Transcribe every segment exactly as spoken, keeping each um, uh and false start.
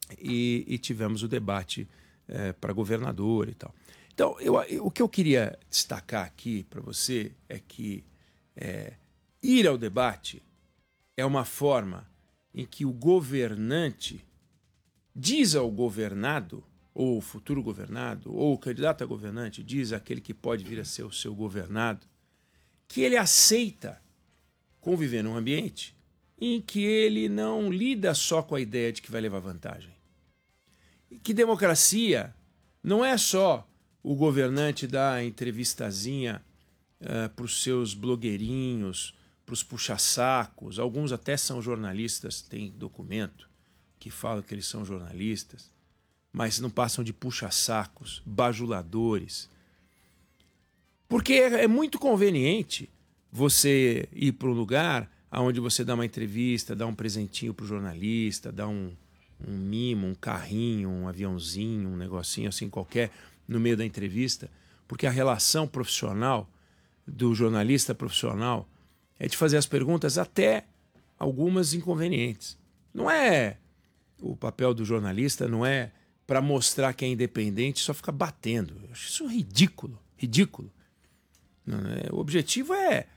e, e tivemos o debate é, para governador e tal. Então, eu, eu, o que eu queria destacar aqui para você é que é, ir ao debate é uma forma em que o governante diz ao governado, ou o futuro governado, ou o candidato a governante diz àquele que pode vir a ser o seu governado, que ele aceita conviver num ambiente em que ele não lida só com a ideia de que vai levar vantagem. E que democracia não é só o governante dar entrevistazinha uh, para os seus blogueirinhos, para os puxa-sacos, alguns até são jornalistas, tem documento que fala que eles são jornalistas, mas não passam de puxa-sacos, bajuladores. Porque é muito conveniente você ir para um lugar onde você dá uma entrevista, dá um presentinho para o jornalista, dá um, um mimo, um carrinho, um aviãozinho, um negocinho assim qualquer no meio da entrevista, porque a relação profissional do jornalista profissional é de fazer as perguntas até algumas inconvenientes. Não é o papel do jornalista, não é para mostrar que é independente, só ficar batendo. Eu acho isso ridículo, ridículo. Não, é, o objetivo é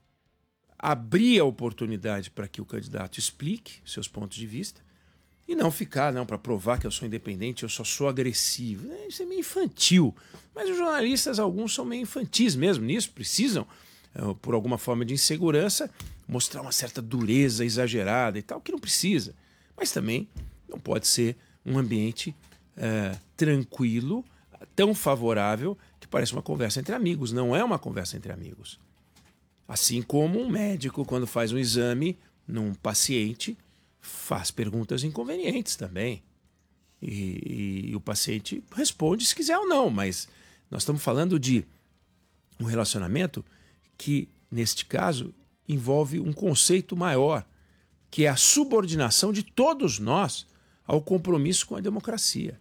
abrir a oportunidade para que o candidato explique seus pontos de vista e não ficar, não, para provar que eu sou independente, eu só sou agressivo. É, isso é meio infantil. Mas os jornalistas, alguns são meio infantis mesmo nisso, precisam, por alguma forma de insegurança, mostrar uma certa dureza exagerada e tal, que não precisa. Mas também não pode ser um ambiente é, tranquilo, tão favorável, que parece uma conversa entre amigos. Não é uma conversa entre amigos. Assim como um médico, quando faz um exame num paciente, faz perguntas inconvenientes também. E, e, e o paciente responde se quiser ou não, mas nós estamos falando de um relacionamento que, neste caso, envolve um conceito maior, que é a subordinação de todos nós ao compromisso com a democracia.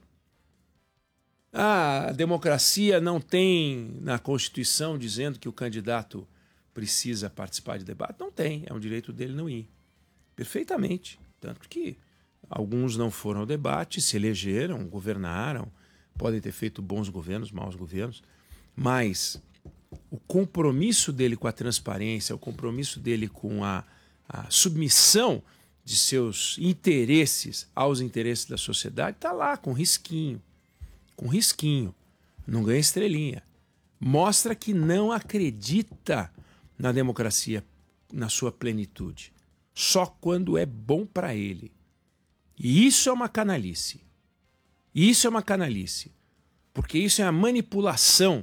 Ah, a democracia não tem na Constituição dizendo que o candidato precisa participar de debate? Não tem, é um direito dele não ir. Perfeitamente. Tanto que alguns não foram ao debate, se elegeram, governaram, podem ter feito bons governos, maus governos, mas o compromisso dele com a transparência, o compromisso dele com a, a submissão de seus interesses aos interesses da sociedade está lá, com risquinho. Com risquinho. Não ganha estrelinha. Mostra que não acredita na democracia na sua plenitude. Só quando é bom para ele. E isso é uma canalice. Isso é uma canalice. Porque isso é a manipulação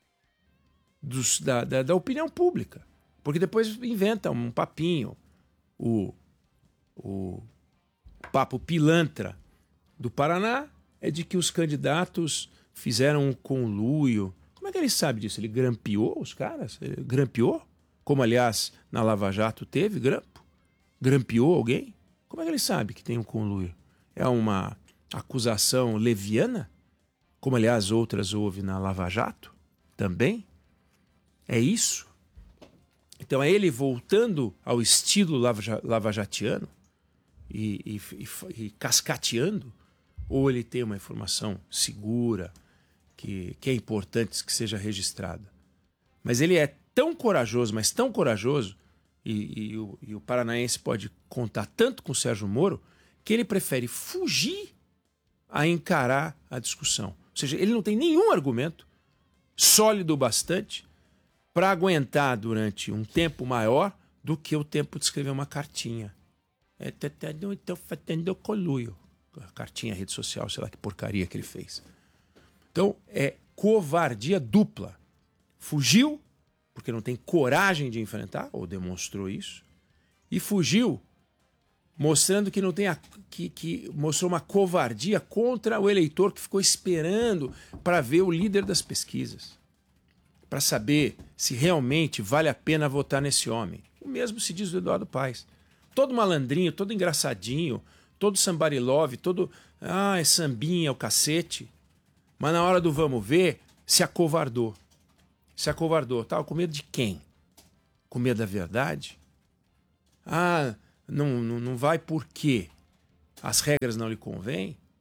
dos, da, da, da opinião pública. Porque depois inventa um papinho. O, o papo pilantra do Paraná é de que os candidatos fizeram um conluio. Como é que ele sabe disso? Ele grampeou os caras? Ele grampeou? Como, aliás, na Lava Jato teve grampo? Grampeou alguém? Como é que ele sabe que tem um conluio? É uma acusação leviana? Como, aliás, outras houve na Lava Jato? Também? É isso? Então é ele voltando ao estilo lava, lavajatiano e, e, e, e cascateando? Ou ele tem uma informação segura, que, que é importante que seja registrada? Mas ele é tão corajoso, mas tão corajoso, e, e, o, e o paranaense pode contar tanto com o Sérgio Moro, que ele prefere fugir a encarar a discussão. Ou seja, ele não tem nenhum argumento sólido o bastante para aguentar durante um tempo maior do que o tempo de escrever uma cartinha. Estou fazendo conluio. Cartinha, rede social, sei lá que porcaria que ele fez. Então, é covardia dupla. Fugiu, porque não tem coragem de enfrentar, ou demonstrou isso, e fugiu mostrando que não tem a, que, que mostrou uma covardia contra o eleitor que ficou esperando para ver o líder das pesquisas, para saber se realmente vale a pena votar nesse homem. O mesmo se diz do Eduardo Paes. Todo malandrinho, todo engraçadinho, todo somebody love, todo ah, é sambinha, é o cacete, mas na hora do vamos ver, se acovardou. Se acovardou. Tava com medo de quem? Com medo da verdade? Ah, não, não, não vai porque as regras não lhe convêm?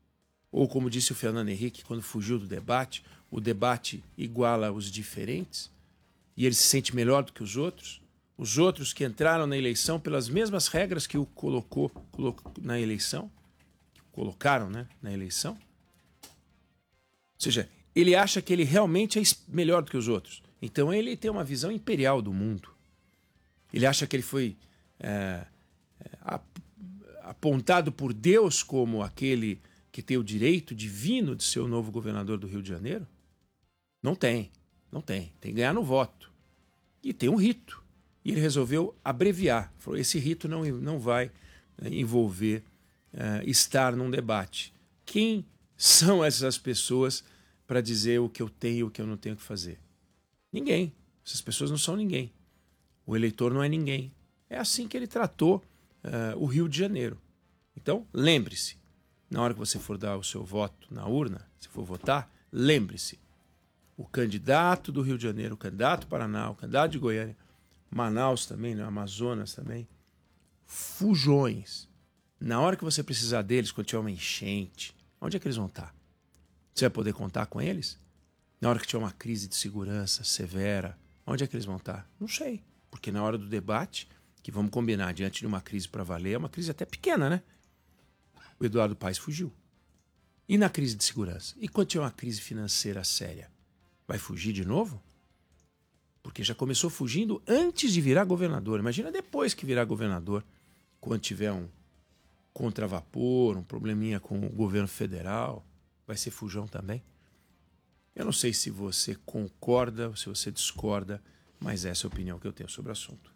Ou como disse o Fernando Henrique quando fugiu do debate, o debate iguala os diferentes e ele se sente melhor do que os outros. Os outros que entraram na eleição pelas mesmas regras que o colocou, colocou na eleição, que colocaram, né, na eleição. Ou seja, ele acha que ele realmente é melhor do que os outros. Então ele tem uma visão imperial do mundo. Ele acha que ele foi é, é, apontado por Deus como aquele que tem o direito divino de ser o novo governador do Rio de Janeiro. Não tem, não tem. Tem que ganhar no voto. E tem um rito. E ele resolveu abreviar. Falou, esse rito não, não vai é, envolver é, estar num debate. Quem são essas pessoas para dizer o que eu tenho e o que eu não tenho que fazer? Ninguém. Essas pessoas não são ninguém. O eleitor não é ninguém. É assim que ele tratou uh, o Rio de Janeiro. Então, lembre-se, na hora que você for dar o seu voto na urna, se for votar, lembre-se, o candidato do Rio de Janeiro, o candidato do Paraná, o candidato de Goiânia, Manaus também, né, Amazonas também, fujões. Na hora que você precisar deles, quando tiver uma enchente, onde é que eles vão estar? Você vai poder contar com eles? Na hora que tiver uma crise de segurança severa, onde é que eles vão estar? Não sei. Porque na hora do debate, que vamos combinar, diante de uma crise para valer, é uma crise até pequena, né? O Eduardo Paes fugiu. E na crise de segurança? E quando tiver uma crise financeira séria? Vai fugir de novo? Porque já começou fugindo antes de virar governador. Imagina depois que virar governador, quando tiver um contravapor, um probleminha com o governo federal, vai ser fujão também? Eu não sei se você concorda ou se você discorda, mas essa é a opinião que eu tenho sobre o assunto.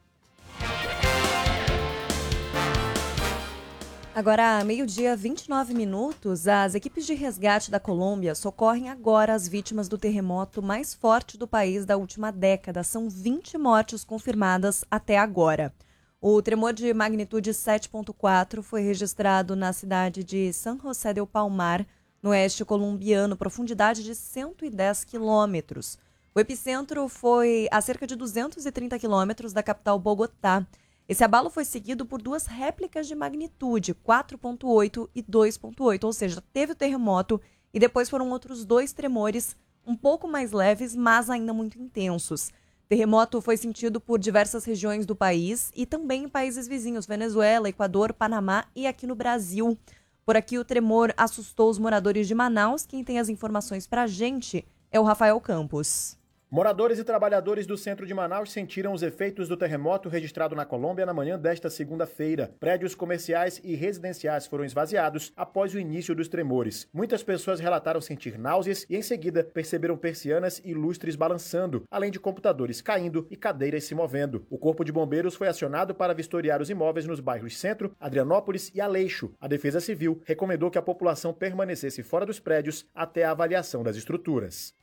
Agora, meio-dia, vinte e nove minutos, as equipes de resgate da Colômbia socorrem agora as vítimas do terremoto mais forte do país da última década. São vinte mortes confirmadas até agora. O tremor de magnitude sete ponto quatro foi registrado na cidade de San José del Palmar, no oeste colombiano, profundidade de cento e dez quilômetros. O epicentro foi a cerca de duzentos e trinta quilômetros da capital Bogotá. Esse abalo foi seguido por duas réplicas de magnitude, quatro ponto oito e dois ponto oito, ou seja, teve o terremoto e depois foram outros dois tremores um pouco mais leves, mas ainda muito intensos. O terremoto foi sentido por diversas regiões do país e também em países vizinhos, Venezuela, Equador, Panamá e aqui no Brasil. Por aqui o tremor assustou os moradores de Manaus. Quem tem as informações pra gente é o Rafael Campos. Moradores e trabalhadores do centro de Manaus sentiram os efeitos do terremoto registrado na Colômbia na manhã desta segunda-feira. Prédios comerciais e residenciais foram esvaziados após o início dos tremores. Muitas pessoas relataram sentir náuseas e, em seguida, perceberam persianas e lustres balançando, além de computadores caindo e cadeiras se movendo. O Corpo de Bombeiros foi acionado para vistoriar os imóveis nos bairros Centro, Adrianópolis e Aleixo. A Defesa Civil recomendou que a população permanecesse fora dos prédios até a avaliação das estruturas.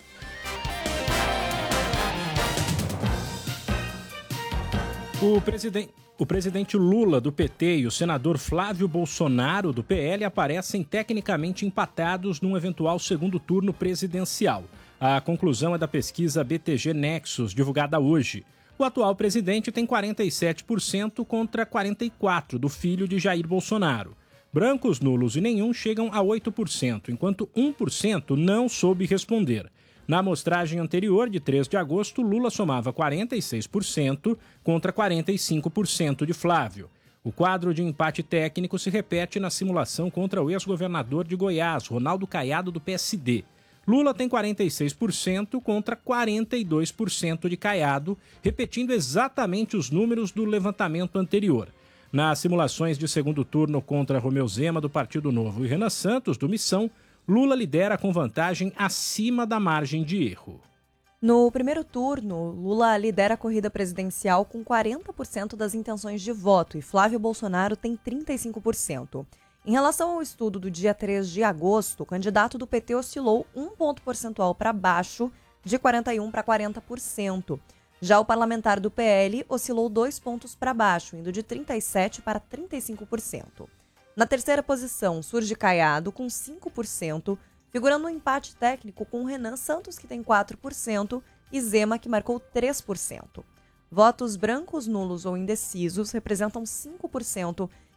O presidente, o presidente Lula, do P T, e o senador Flávio Bolsonaro, do P L, aparecem tecnicamente empatados num eventual segundo turno presidencial. A conclusão é da pesquisa B T G Nexus, divulgada hoje. O atual presidente tem quarenta e sete por cento contra quarenta e quatro por cento do filho de Jair Bolsonaro. Brancos, nulos e nenhum chegam a oito por cento, enquanto um por cento não soube responder. Na amostragem anterior, de três de agosto, Lula somava quarenta e seis por cento contra quarenta e cinco por cento de Flávio. O quadro de empate técnico se repete na simulação contra o ex-governador de Goiás, Ronaldo Caiado, do P S D. Lula tem quarenta e seis por cento contra quarenta e dois por cento de Caiado, repetindo exatamente os números do levantamento anterior. Nas simulações de segundo turno contra Romeu Zema, do Partido Novo, e Renan Santos, do Missão, Lula lidera com vantagem acima da margem de erro. No primeiro turno, Lula lidera a corrida presidencial com quarenta por cento das intenções de voto e Flávio Bolsonaro tem trinta e cinco por cento. Em relação ao estudo do dia três de agosto, o candidato do P T oscilou um ponto percentual para baixo, de quarenta e um por cento para quarenta por cento. Já o parlamentar do P L oscilou dois pontos para baixo, indo de trinta e sete por cento para trinta e cinco por cento. Na terceira posição, surge Caiado, com cinco por cento, figurando um empate técnico com Renan Santos, que tem quatro por cento, e Zema, que marcou três por cento. Votos brancos, nulos ou indecisos representam cinco por cento,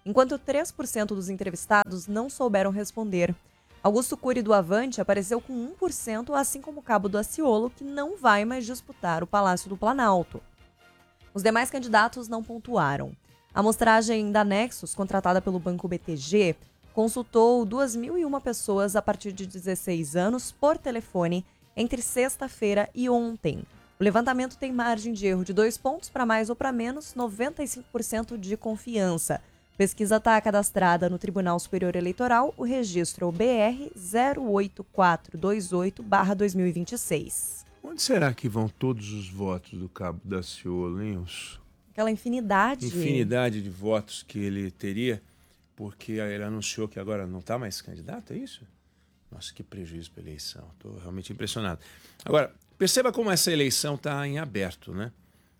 enquanto três por cento dos entrevistados não souberam responder. Augusto Cury do Avante apareceu com um por cento, assim como Cabo do Daciolo, que não vai mais disputar o Palácio do Planalto. Os demais candidatos não pontuaram. A amostragem da Nexus, contratada pelo Banco B T G, consultou duas mil e uma pessoas a partir de dezesseis anos por telefone entre sexta-feira e ontem. O levantamento tem margem de erro de dois pontos para mais ou para menos, noventa e cinco por cento de confiança. A pesquisa está cadastrada no Tribunal Superior Eleitoral, o registro B R zero oito quatro dois oito barra dois mil e vinte e seis. Onde será que vão todos os votos do Cabo Daciolo, hein? Os... Aquela infinidade. Infinidade de votos que ele teria, porque ele anunciou que agora não está mais candidato, é isso? Nossa, que prejuízo para a eleição. Estou realmente impressionado. Agora, perceba como essa eleição está em aberto, né?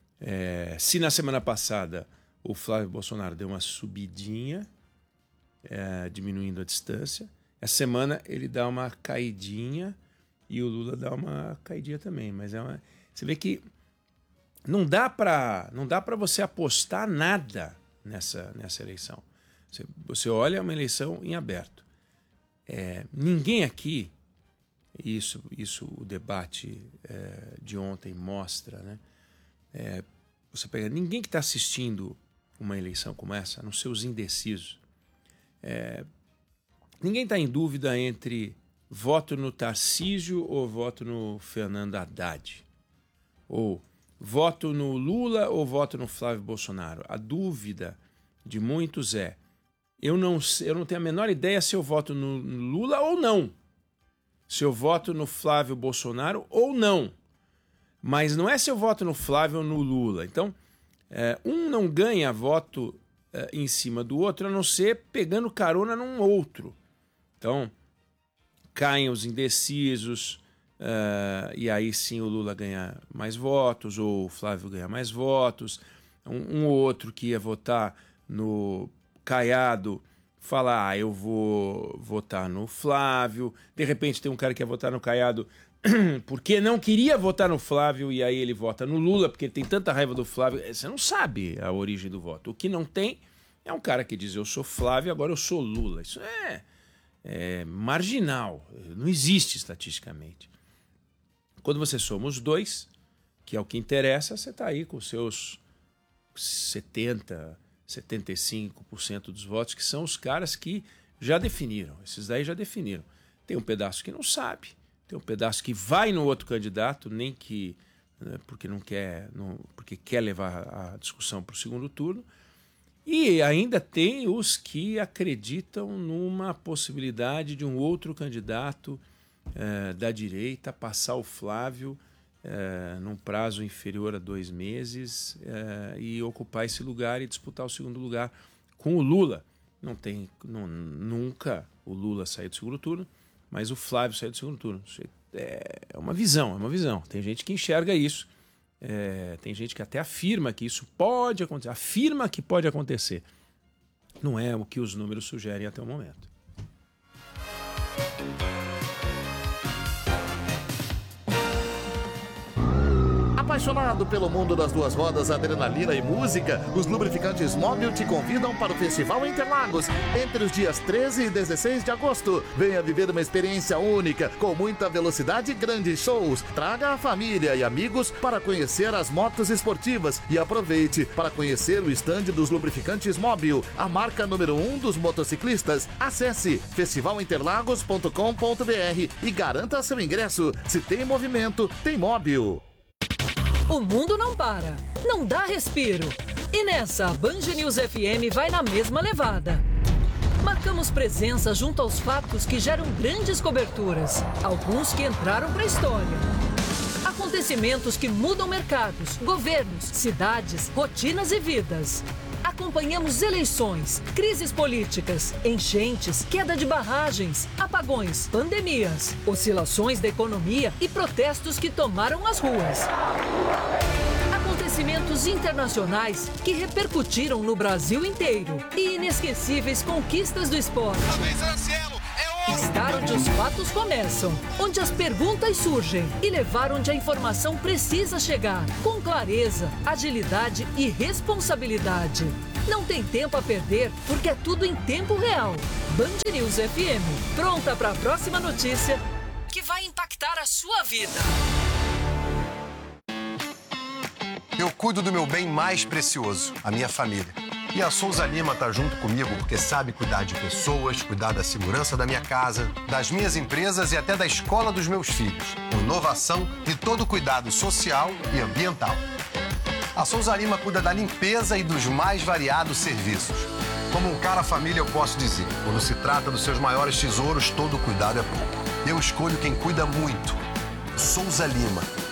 É, se na semana passada o Flávio Bolsonaro deu uma subidinha, é, diminuindo a distância, essa semana ele dá uma caidinha e o Lula dá uma caidinha também. Mas é uma... você vê que não dá para não dá para você apostar nada nessa, nessa eleição. Você, você olha uma eleição em aberto. É, ninguém aqui, isso, isso o debate é, de ontem mostra, né? É, você pega ninguém que está assistindo uma eleição como essa, a não ser os indecisos. É, ninguém está em dúvida entre voto no Tarcísio ou voto no Fernando Haddad. Ou voto no Lula ou voto no Flávio Bolsonaro. A dúvida de muitos é, eu não, eu não tenho a menor ideia se eu voto no Lula ou não. Se eu voto no Flávio Bolsonaro ou não. Mas não é se eu voto no Flávio ou no Lula. Então, é, um não ganha voto é, em cima do outro, a não ser pegando carona num outro. Então, caem os indecisos, é, e aí sim o Lula ganha mais votos, ou o Flávio ganha mais votos. Um, um ou outro que ia votar no Caiado fala, ah, eu vou votar no Flávio. De repente tem um cara que ia votar no Caiado porque não queria votar no Flávio e aí ele vota no Lula porque ele tem tanta raiva do Flávio. Você não sabe a origem do voto. O que não tem é um cara que diz eu sou Flávio, agora eu sou Lula. Isso é, é marginal, não existe estatisticamente. Quando você soma os dois, que é o que interessa, você está aí com os seus setenta, setenta e cinco por cento dos votos, que são os caras que já definiram. Esses daí já definiram. Tem um pedaço que não sabe. Tem um pedaço que vai no outro candidato, nem que né, porque não quer, não, porque quer levar a discussão para o segundo turno. E ainda tem os que acreditam numa possibilidade de um outro candidato eh, da direita passar o Flávio eh, num prazo inferior a dois meses eh, e ocupar esse lugar e disputar o segundo lugar com o Lula. Não tem não, nunca o Lula sair do segundo turno, mas o Flávio saiu do segundo turno. É uma visão, é uma visão. Tem gente que enxerga isso. É, tem gente que até afirma que isso pode acontecer. Afirma que pode acontecer. Não é o que os números sugerem até o momento. Apaixonado pelo mundo das duas rodas, adrenalina e música, os lubrificantes Móbil te convidam para o Festival Interlagos entre os dias treze e dezesseis de agosto. Venha viver uma experiência única, com muita velocidade e grandes shows. Traga a família e amigos para conhecer as motos esportivas e aproveite para conhecer o estande dos lubrificantes Móbil, a marca número um dos motociclistas. Acesse festival interlagos ponto com ponto br e garanta seu ingresso. Se tem movimento, tem Móbil. O mundo não para, não dá respiro. E nessa, a Band News F M vai na mesma levada. Marcamos presença junto aos fatos que geram grandes coberturas, alguns que entraram para a história. Acontecimentos que mudam mercados, governos, cidades, rotinas e vidas. Acompanhamos eleições, crises políticas, enchentes, queda de barragens, apagões, pandemias, oscilações da economia e protestos que tomaram as ruas. Acontecimentos internacionais que repercutiram no Brasil inteiro e inesquecíveis conquistas do esporte. Estar onde os fatos começam, onde as perguntas surgem e levar onde a informação precisa chegar, com clareza, agilidade e responsabilidade. Não tem tempo a perder, porque é tudo em tempo real. Band News F M, pronta para a próxima notícia que vai impactar a sua vida. Eu cuido do meu bem mais precioso, a minha família. E a Souza Lima tá junto comigo porque sabe cuidar de pessoas, cuidar da segurança da minha casa, das minhas empresas e até da escola dos meus filhos. Com inovação e todo cuidado social e ambiental. A Souza Lima cuida da limpeza e dos mais variados serviços. Como um cara família, eu posso dizer, quando se trata dos seus maiores tesouros, todo cuidado é pouco. Eu escolho quem cuida muito. Souza Lima.